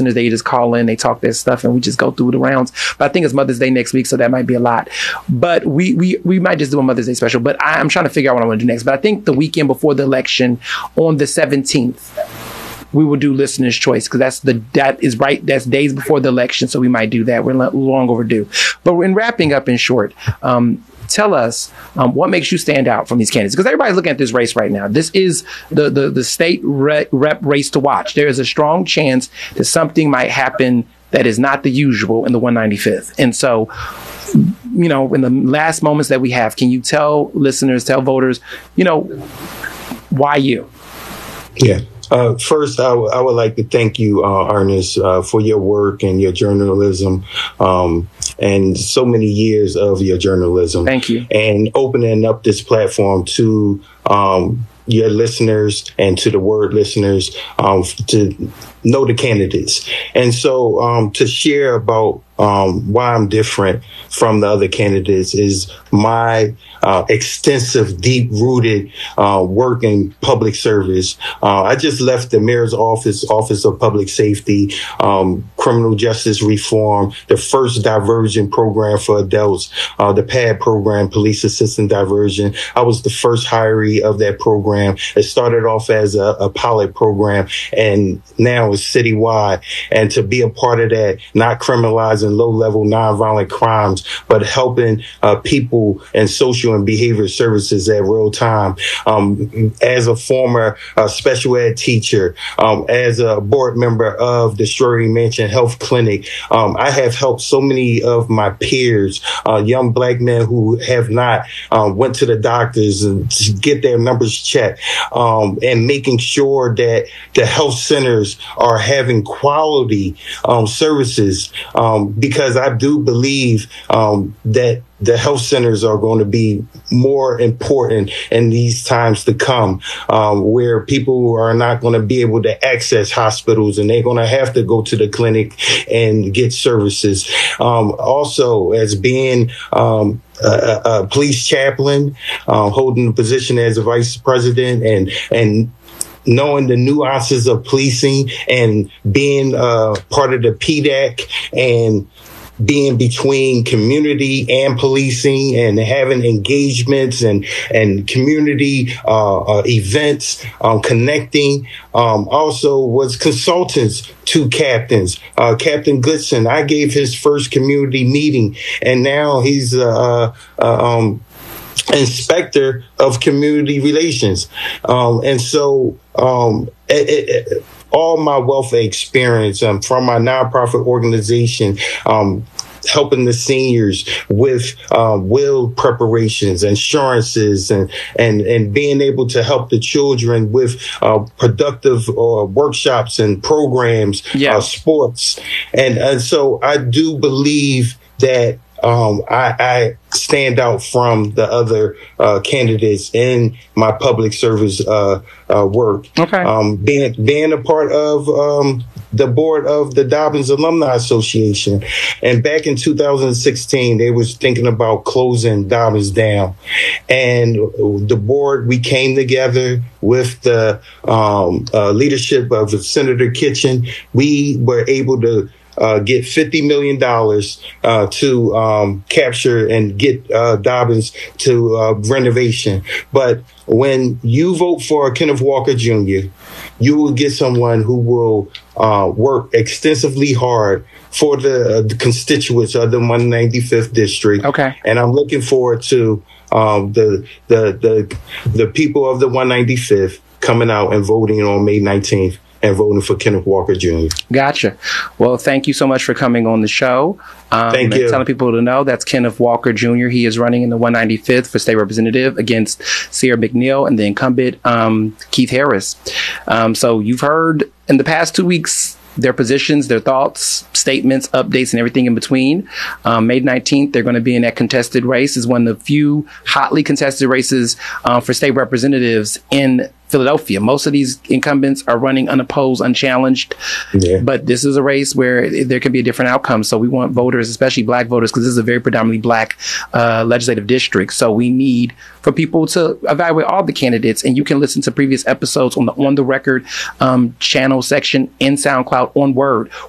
listeners. They just call in, they talk their stuff, and we just go through the rounds. But I think it's Mother's Day next week, so that might be a lot. But we might just do a Mother's Day special. But I'm trying to figure out what I want to do next. But I think the weekend before the election, on the 17th, we will do listener's choice, because that's days before the election, so we might do that. We're long overdue. But in wrapping up in short, tell us what makes you stand out from these candidates, because everybody's looking at this race right now. This is the state rep race to watch. There is a strong chance that something might happen that is not the usual in the 195th. And so, in the last moments that we have, can you tell listeners, tell voters, why you? Yeah. First, I would like to thank you, Ernest, for your work and your journalism, and so many years of your journalism. Thank you. And opening up this platform to your listeners and to the word listeners to know the candidates. And so to share about why I'm different from the other candidates is my extensive, deep-rooted work in public service. I just left the mayor's office of public safety, criminal justice reform, the first diversion program for adults, the PAD program, police assistant diversion. I was the first hiree of that program. It started off as a pilot program, and now it's citywide. And to be a part of that, not criminalizing low-level nonviolent crimes, but helping people in social and behavior services at real time. As a former special ed teacher, as a board member of the Strawberry Mansion Health Clinic, I have helped so many of my peers, young Black men who have not went to the doctors and to get their numbers checked, and making sure that the health centers are having quality services, because I do believe that the health centers are going to be more important in these times to come, where people are not going to be able to access hospitals and they're going to have to go to the clinic and get services. Also, as being a police chaplain, holding the position as a vice president, and knowing the nuances of policing, and being part of the PDAC, and being between community and policing, and having engagements and community events, connecting. Also was consultants to captains. Captain Goodson, I gave his first community meeting, and now he's inspector of community relations. And so all my wealth of experience from my nonprofit organization, helping the seniors with will preparations, insurances, and being able to help the children with productive workshops and programs, sports. And so I do believe that I stand out from the other candidates in my public service work. Okay. Being a part of the board of the Dobbins Alumni Association, and back in 2016, they was thinking about closing Dobbins down, and the board, we came together with the leadership of Senator Kitchen. We were able to get $50 million to capture and get Dobbins to renovation. But when you vote for Kenneth Walker Jr., you will get someone who will work extensively hard for the constituents of the 195th district. Okay. And I'm looking forward to the people of the 195th coming out and voting on May 19th. And voting for Kenneth Walker Jr. Gotcha. Well, thank you so much for coming on the show. Thank you. Telling people to know that's Kenneth Walker Jr. He is running in the 195th for state representative against Sierra McNeil and the incumbent Keith Harris. So you've heard in the past 2 weeks their positions, their thoughts, statements, updates, and everything in between. May 19th, they're going to be in that contested race. Is one of the few hotly contested races for state representatives in Philadelphia. Most of these incumbents are running unopposed, unchallenged. Yeah. But this is a race where there can be a different outcome. So we want voters, especially Black voters, because this is a very predominantly Black legislative district. So we need for people to evaluate all the candidates. And you can listen to previous episodes on the On the Record channel section in SoundCloud on Word.